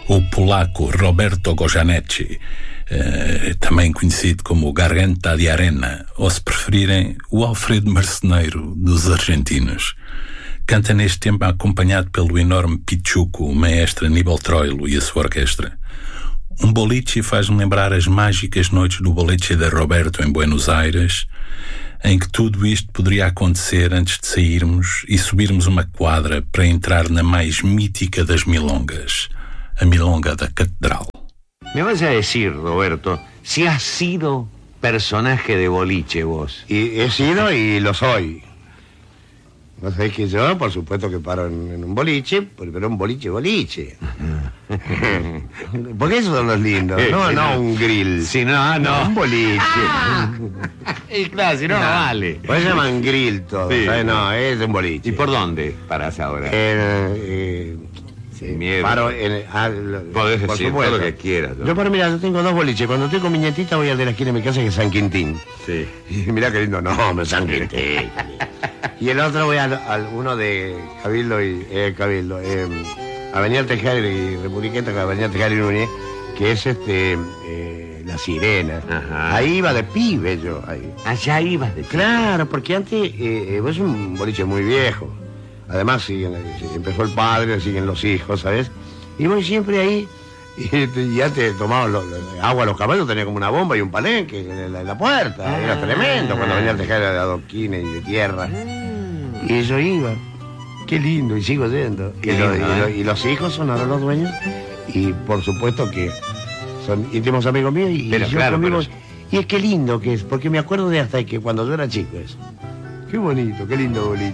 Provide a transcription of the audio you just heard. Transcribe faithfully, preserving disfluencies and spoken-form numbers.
o polaco Roberto Gojanetti, eh, também conhecido como Garganta de Arena, ou se preferirem, o Alfredo Marceneiro dos argentinos. Canta neste tempo acompanhado pelo enorme Pichuco, o maestro Aníbal Troilo e a sua orquestra. Um boliche faz-me lembrar as mágicas noites do boliche de Roberto em Buenos Aires, em que tudo isto poderia acontecer antes de sairmos e subirmos uma quadra para entrar na mais mítica das milongas, a milonga da Catedral. Me vas a decir, Roberto, si has sido personaje de boliche vos. Y he sido y lo soy. No sabéis que yo, por supuesto que paro en, en un boliche, pero un boliche, boliche. Porque esos son los lindos, no, no un grill. Si no, no. Un boliche. Ah, y claro, si no, no vale. Pues se llaman grill todo, Sí. ¿sabes? No, es un boliche. ¿Y por dónde parás ahora? Eh, eh, Sin miedo. Paro en... Ah, lo- Podés por decir supuesto. todo lo que quieras, ¿no? Yo, pero mira, yo tengo dos boliches. Cuando estoy con mi nietita voy al de la esquina de mi casa, que es San Quintín. Sí. Y mirá qué lindo nombre, San Quintín. Y el otro voy al, al uno de Cabildo y... Eh, Cabildo, eh, Avenida Tejada y Republiqueta, Avenida Tejada y Núñez, que es este... Eh, La Sirena. Ajá. Ahí iba de pibe yo, ahí. Allá ibas de chico. Claro, porque antes eh, eh, es un boliche muy viejo. Además, siguen, empezó el padre, siguen los hijos, ¿sabes? Y voy siempre ahí, y, te- y antes tomaban lo- lo- agua a los caballos, tenía como una bomba y un palenque en la, en la puerta. Era tremendo cuando venía a dejar de adoquines y de tierra. Y yo iba. Qué lindo, y sigo yendo. Qué y, lo- lindo, y lo- ¿eh? y los hijos son ahora los dueños, y por supuesto que son íntimos amigos míos, y, Pero y yo claro, conmigo- pero- Y es que lindo que es, porque me acuerdo de hasta que cuando yo era chico eso. Qué bonito, qué lindo boliche.